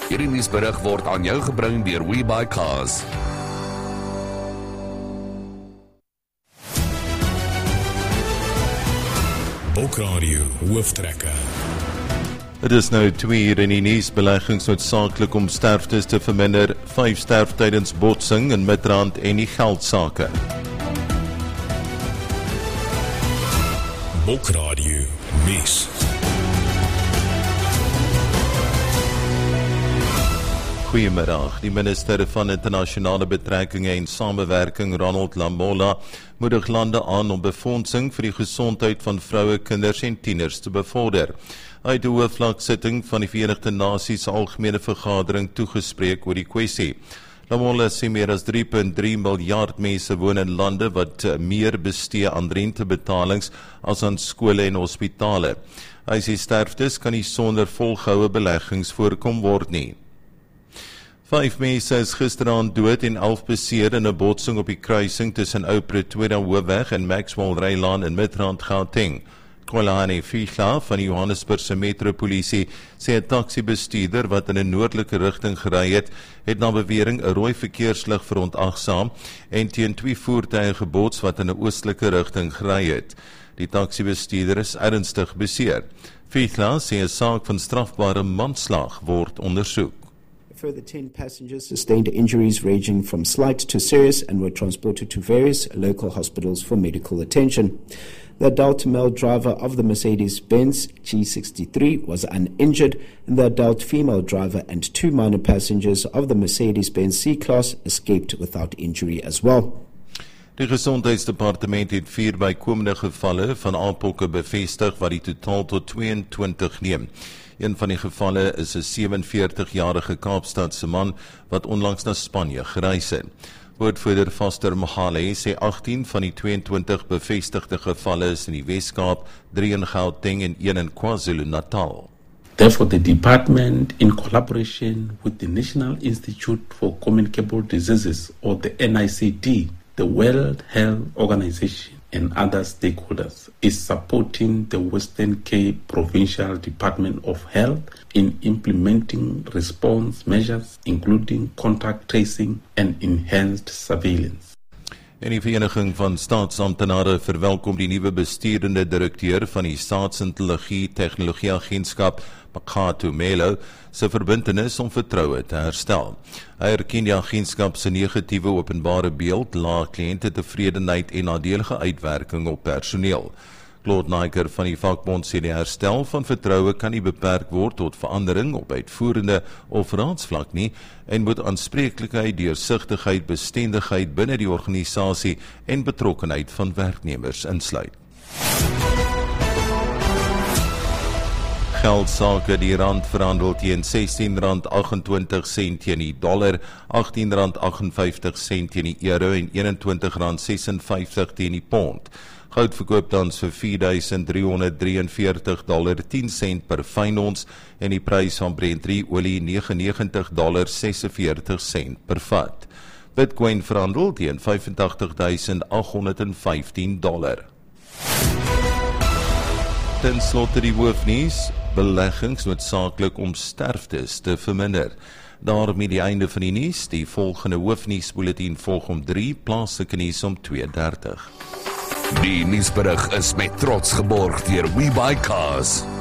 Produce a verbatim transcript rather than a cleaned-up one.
Hierdie nuusberig word aan jou gebring deur WeBuyCars. Bokradio hooftrekke. Het is nou twee uur in die nuus. Beleggings noodsaaklik om sterftes te verminder. Vyf sterf tydens botsing in Midrand en die geldsake. Bokradio nuus. Goeiemiddag. Die minister van Internasionale Betrekkinge en Samewerking, Ronald Lamola, moedig lande aan om befondsing vir die gesondheid van vroue, kinders en tieners te bevorder. Hy het die hoofvlaksitting van die Verenigde Nasies Algemene Vergadering toegespreek oor die kwessie. Lamola sê meer as drie komma drie miljard mense woon in lande wat meer bestee aan rentebetalings as aan skole en hospitale. Hy sê sterftes kan nie sonder volgehoue beleggings voorkom word nie. Vyf mense is gisteraand dood en elf beseer in 'n botsing op die kruising tussen Ou Pretoria Hoofweg en Maxwell Rylaan in Midrand, Gauteng. Kolani Fichla van die Johannesburgse Metropolisie sê 'n taksibestuurder wat in 'n noordelike rigting gery het, het na bewering 'n rooi verkeerslig verontagsaam en teen twee voertuie gebots wat in 'n oostelike rigting gery het. Die taksibestuurder is ernstig beseer. Fichla sê 'n saak van strafbare manslag word ondersoek. Further ten passengers sustained injuries ranging from slight to serious and were transported to various local hospitals for medical attention. The adult male driver of the Mercedes-Benz G sixty-three was uninjured, and the adult female driver and two minor passengers of the Mercedes-Benz C-Class escaped without injury as well. Die Gesondheidsdepartement het vier bykomende gevalle van aanpokke bevestig wat die totaal tot tweeëntwintig neem. Een van die gevalle is 'n sewenveertigjarige Kaapstadse man wat onlangs na Spanje gereis het. Woordvoerder Foster Mohale sê agtien van die tweeëntwintig bevestigde gevalle is in die Wes-Kaap, drie in Gauteng en een in KwaZulu-Natal. Therefore, the department, in collaboration with the National Institute for Communicable Diseases, or the N I C D, the World Health Organization, and other stakeholders, is supporting the Western Cape Provincial Department of Health in implementing response measures, including contact tracing and enhanced surveillance. En die Vereniging van Staatsamptenare verwelkom die nuwe besturende direkteur van die Staatsintelligie Tegnologie Agentskap, Makgato Melo, se verbintenis om vertroue te herstel. Hy erken die agentskap se negatiewe openbare beeld, lae kliëntetevredenheid en nadelige uitwerking op personeel. Claude Naiker van die vakbond sê die herstel van vertroue kan nie beperk word tot verandering op uitvoerende of raadsvlak nie en moet aanspreeklikheid, deursigtigheid, bestendigheid binne die organisasie en betrokkenheid van werknemers insluit. Geldsake, die rand verhandel teen sestien rand agt-en-twintig sent teen die dollar, agttien rand agt-en-vyftig sent teen die euro en eenentwintig rand ses en vyftig teen die pond. Goud verkoop tans vir vier duisend drie honderd drie en veertig dollar tien sent per fyn ons en die prys van Brent olie negentig en negentig dollar ses en veertig sent per vat. Bitcoin verhandel teen vyf en agtig duisend agt honderd en vyftien dollar. Ten slotte die hoofnuus, beleggings noodsaaklik om sterftes te verminder. Daarmee die einde van die nuus, die volgende hoofnuusbulletin volg om drie, plaaslike nuus om twee dertig. Die nuusberig is met trots geborg deur WeBuyCars.